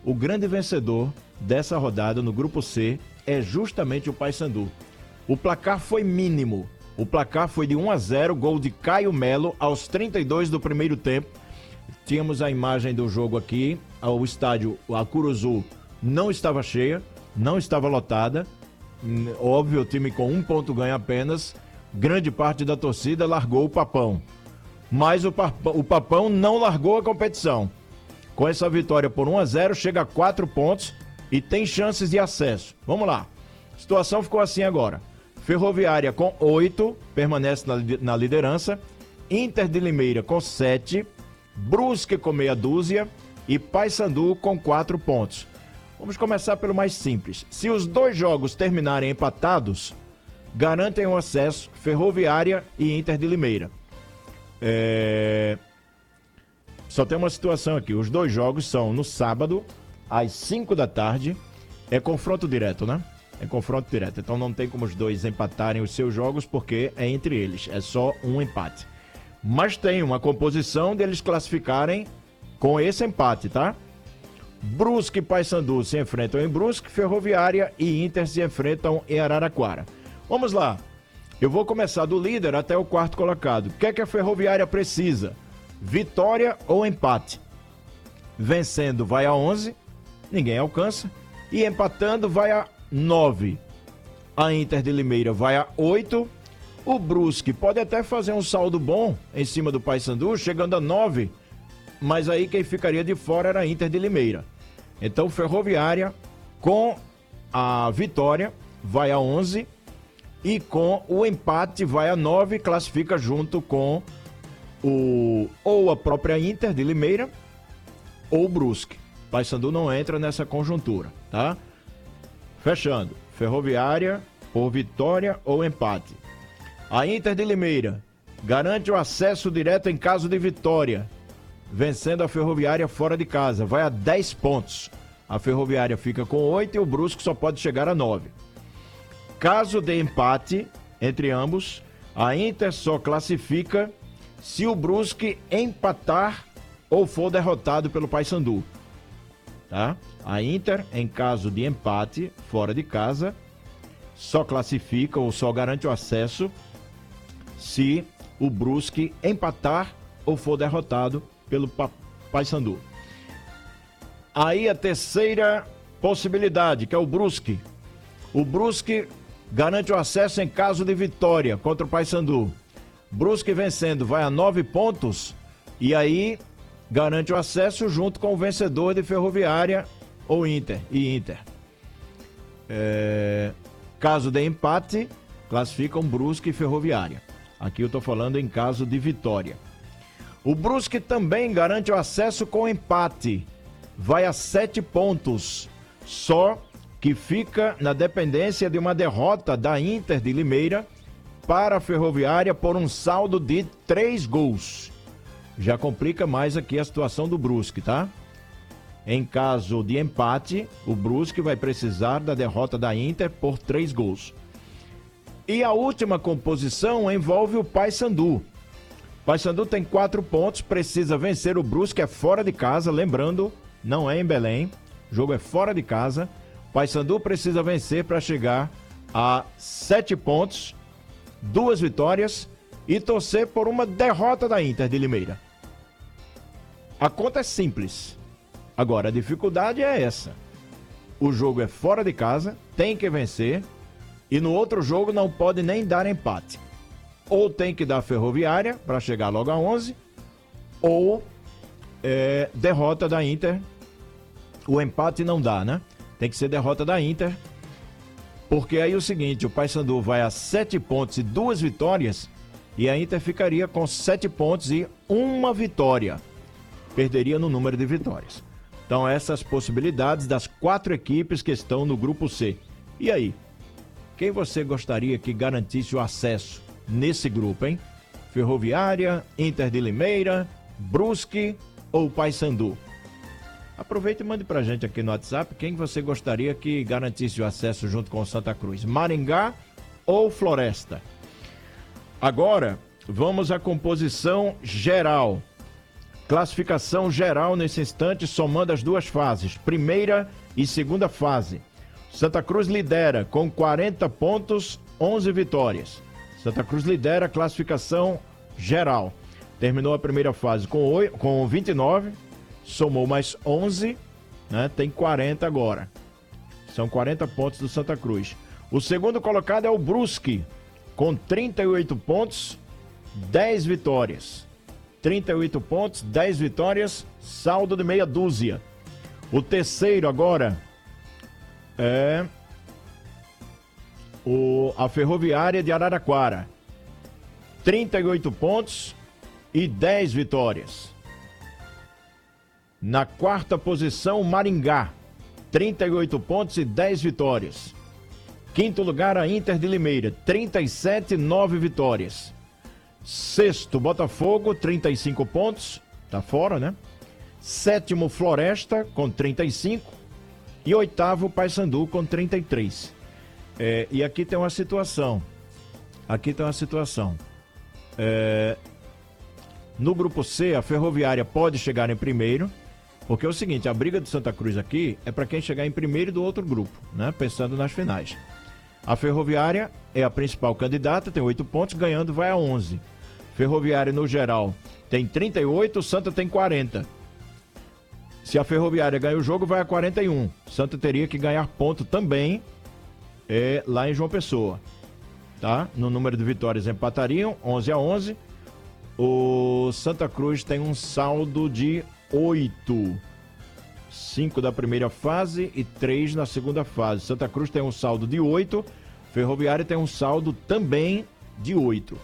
o grande vencedor dessa rodada no Grupo C é justamente o Paysandu. O placar foi mínimo. O placar foi de 1-0, gol de Caio Melo aos 32 do primeiro tempo. Tínhamos a imagem do jogo aqui. O estádio, a Curuzu, não estava cheia, não estava lotada. Óbvio, o time com 1 ponto ganha apenas. Grande parte da torcida largou o Papão. Mas o Papão não largou a competição. Com essa vitória por 1-0, chega a 4 pontos e tem chances de acesso. Vamos lá. A situação ficou assim agora. Ferroviária com 8, permanece na liderança. Inter de Limeira com 7. Brusque com meia dúzia. E Paysandu com 4 pontos. Vamos começar pelo mais simples. Se os 2 jogos terminarem empatados, garantem o acesso Ferroviária e Inter de Limeira. Só tem uma situação aqui. Os 2 jogos são no sábado, às 5 da tarde. É confronto direto, né? É confronto direto. Então não tem como os 2 empatarem os seus jogos, porque é entre eles. É só um empate. Mas tem uma composição deles classificarem com esse empate, tá? Brusque e Paysandu se enfrentam em Brusque, Ferroviária e Inter se enfrentam em Araraquara. Vamos lá. Eu vou começar do líder até o 4º colocado. O que é que a Ferroviária precisa? Vitória ou empate? Vencendo vai a 11, ninguém alcança. E empatando vai a 9. A Inter de Limeira vai a 8. O Brusque pode até fazer um saldo bom em cima do Paysandu, chegando a 9. Mas aí quem ficaria de fora era a Inter de Limeira. Então Ferroviária com a vitória vai a 11. E com o empate vai a 9, classifica junto com ou a própria Inter de Limeira ou o Brusque. Paysandu não entra nessa conjuntura, tá? Fechando. Ferroviária por vitória ou empate. A Inter de Limeira garante o acesso direto em caso de vitória, vencendo a Ferroviária fora de casa. Vai a 10 pontos. A Ferroviária fica com 8 e o Brusque só pode chegar a 9. Caso de empate entre ambos, a Inter só classifica se o Brusque empatar ou for derrotado pelo Paysandu. Tá? A Inter, em caso de empate fora de casa, só classifica ou só garante o acesso se o Brusque empatar ou for derrotado pelo Paysandu. Aí a terceira possibilidade, que é o Brusque. O Brusque garante o acesso em caso de vitória contra o Paysandu. Brusque vencendo vai a 9 pontos e aí garante o acesso junto com o vencedor de Ferroviária ou Inter. Caso de empate, classificam Brusque e Ferroviária. Aqui eu estou falando em caso de vitória. O Brusque também garante o acesso com empate. Vai a 7 pontos. Só que fica na dependência de uma derrota da Inter de Limeira para a Ferroviária por um saldo de 3 gols. Já complica mais aqui a situação do Brusque, tá? Em caso de empate, o Brusque vai precisar da derrota da Inter por 3 gols. E a última composição envolve o Paysandu. Paysandu tem 4 pontos, precisa vencer o Brusque, é fora de casa, lembrando, não é em Belém, o jogo é fora de casa. Paysandu precisa vencer para chegar a 7 pontos, 2 vitórias e torcer por uma derrota da Inter de Limeira. A conta é simples. Agora, a dificuldade é essa. O jogo é fora de casa, tem que vencer e no outro jogo não pode nem dar empate. Ou tem que dar Ferroviária para chegar logo a 11 ou derrota da Inter. O empate não dá, né? Tem que ser derrota da Inter, porque aí é o seguinte, o Paysandu vai a 7 pontos e 2 vitórias, e a Inter ficaria com 7 pontos e 1 vitória. Perderia no número de vitórias. Então essas possibilidades das 4 equipes que estão no Grupo C. E aí? Quem você gostaria que garantisse o acesso nesse grupo, hein? Ferroviária, Inter de Limeira, Brusque ou Paysandu? Aproveita e mande pra gente aqui no WhatsApp quem você gostaria que garantisse o acesso junto com o Santa Cruz, Maringá ou Floresta. Agora, vamos à composição geral. classificação geral nesse instante, somando as duas fases, primeira e segunda fase. Santa Cruz lidera com 40 pontos, 11 vitórias. Santa Cruz lidera a classificação geral. Terminou a primeira fase com 29, somou mais 11, né? Tem 40 agora. São 40 pontos do Santa Cruz. O segundo colocado é o Brusque, com 38 pontos, 10 vitórias. 38 pontos, 10 vitórias, saldo de meia dúzia. O terceiro agora é a Ferroviária de Araraquara. 38 pontos e 10 vitórias. Na quarta posição, o Maringá. 38 pontos e 10 vitórias. Quinto lugar, a Inter de Limeira. 37, 9 vitórias. Sexto, Botafogo, 35 pontos. Tá fora, né? Sétimo, Floresta, com 35. E oitavo, Paysandu, com 33. E aqui tem uma situação. No grupo C, a Ferroviária pode chegar em primeiro, porque é o seguinte, a briga do Santa Cruz aqui é para quem chegar em primeiro do outro grupo, né? Pensando nas finais. A Ferroviária é a principal candidata, tem 8 pontos, ganhando vai a 11. Ferroviária, no geral, tem 38, o Santa tem 40. Se a Ferroviária ganha o jogo, vai a 41. Santa teria que ganhar ponto também lá em João Pessoa. Tá? No número de vitórias empatariam, 11-11. O Santa Cruz tem um saldo de 8. 5 da primeira fase e 3 na segunda fase. Santa Cruz tem um saldo de 8. Ferroviária tem um saldo também de 8.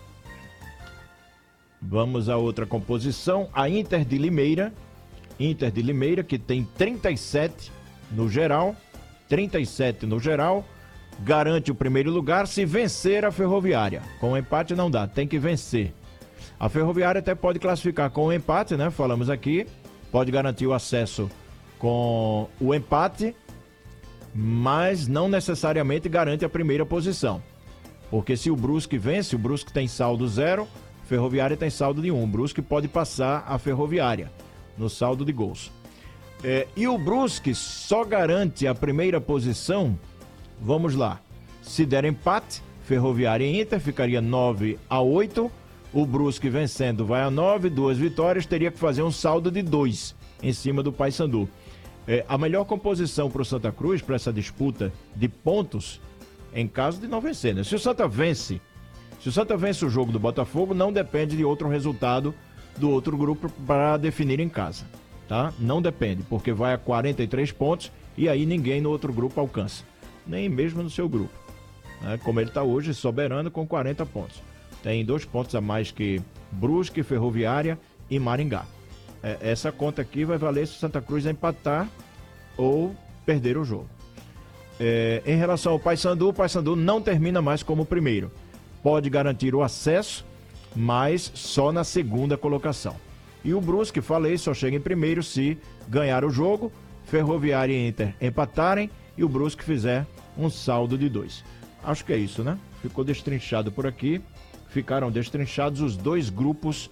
Vamos a outra composição. A Inter de Limeira. Inter de Limeira, que tem 37 no geral. 37 no geral. Garante o primeiro lugar se vencer a Ferroviária. Com empate não dá, tem que vencer. A Ferroviária até pode classificar com o empate, né? Falamos aqui. Pode garantir o acesso com o empate, mas não necessariamente garante a primeira posição. Porque se o Brusque vence, o Brusque tem saldo 0, a Ferroviária tem saldo de 1. O Brusque pode passar a Ferroviária no saldo de gols. E o Brusque só garante a primeira posição, vamos lá, se der empate, Ferroviária e Inter, ficaria 9-8. O Brusque vencendo vai a 9, 2 vitórias, teria que fazer um saldo de 2 em cima do Paysandu. A melhor composição para o Santa Cruz, para essa disputa de pontos, em caso de não vencer, né? Se o Santa vence o jogo do Botafogo, não depende de outro resultado do outro grupo para definir em casa, tá? Não depende, porque vai a 43 pontos e aí ninguém no outro grupo alcança, nem mesmo no seu grupo, né? Como ele está hoje, soberano com 40 pontos. Tem 2 pontos a mais que Brusque, Ferroviária e Maringá. Essa conta aqui vai valer se o Santa Cruz empatar ou perder o jogo. Em relação ao Paysandu, o Paysandu não termina mais como primeiro. Pode garantir o acesso, mas só na segunda colocação. E o Brusque, falei, só chega em primeiro se ganhar o jogo, Ferroviária e Inter empatarem e o Brusque fizer um saldo de 2. Acho que é isso, né? Ficou destrinchado por aqui. Ficaram destrinchados os 2 grupos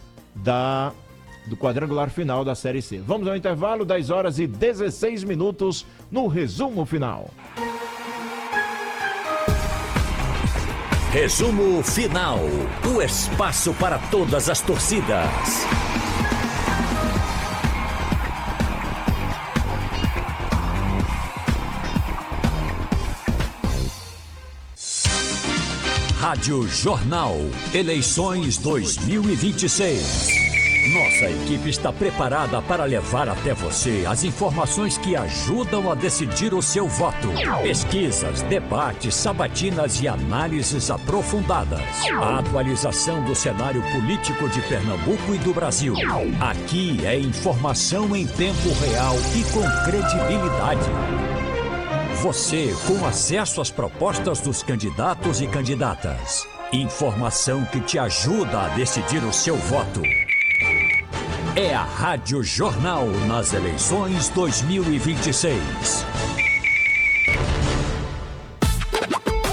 do quadrangular final da Série C. Vamos ao intervalo, 10 horas e 16 minutos no resumo final. Resumo final, o espaço para todas as torcidas. Rádio Jornal, eleições 2026. Nossa equipe está preparada para levar até você as informações que ajudam a decidir o seu voto. Pesquisas, debates, sabatinas e análises aprofundadas. A atualização do cenário político de Pernambuco e do Brasil. Aqui é informação em tempo real e com credibilidade. Você com acesso às propostas dos candidatos e candidatas. Informação que te ajuda a decidir o seu voto. É a Rádio Jornal nas eleições 2026.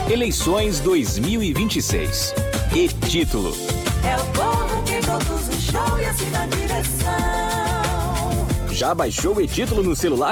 Eleições 2026. E título: É o povo que todos os show e assina a direção. Já baixou o e-título no celular?